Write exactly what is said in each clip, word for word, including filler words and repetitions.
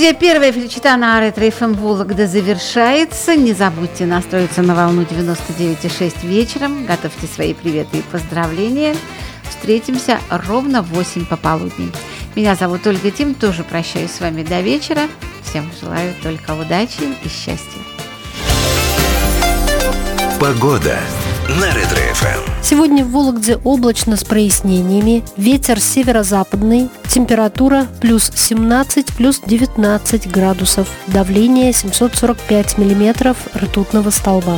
Друзья, первая встреча на Ретро эф эм Вологда завершается. Не забудьте настроиться на волну девяносто девять и шесть вечером. Готовьте свои приветы и поздравления. Встретимся ровно в восемь пополудни. Меня зовут Ольга Тим, тоже прощаюсь с вами до вечера. Всем желаю только удачи и счастья. Погода на Ретро эф эм. Сегодня в Вологде облачно с прояснениями, ветер северо-западный, температура плюс семнадцать, плюс девятнадцать градусов, давление семьсот сорок пять миллиметров ртутного столба.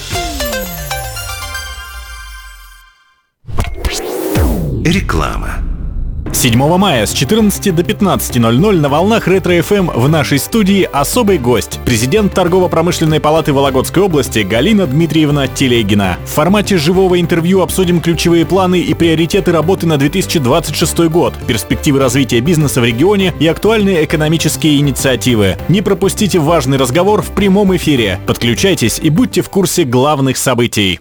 Реклама. седьмого мая с четырнадцати до пятнадцати ноль-ноль на волнах Ретро эф эм в нашей студии особый гость, президент Торгово-промышленной палаты Вологодской области Галина Дмитриевна Телегина. В формате живого интервью обсудим ключевые планы и приоритеты работы на две тысячи двадцать шестой год, перспективы развития бизнеса в регионе и актуальные экономические инициативы. Не пропустите важный разговор в прямом эфире. Подключайтесь и будьте в курсе главных событий.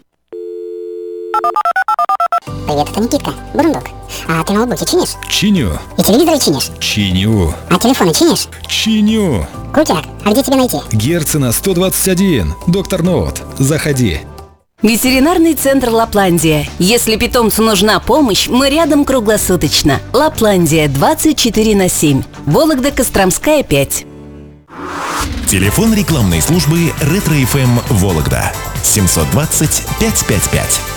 Привет, это Никитка, Бурундук. А ты ноутбуки чинишь? Чиню. И телевизоры чинишь? Чиню. А телефоны чинишь? Чиню. Крутяк, а где тебя найти? Герцена сто двадцать один. Доктор Ноут. Заходи. Ветеринарный центр «Лапландия». Если питомцу нужна помощь, мы рядом круглосуточно. «Лапландия» двадцать четыре на семь. Вологда, Костромская, пять. Телефон рекламной службы Ретро эф эм Вологда семьсот двадцать пятьсот пятьдесят пять.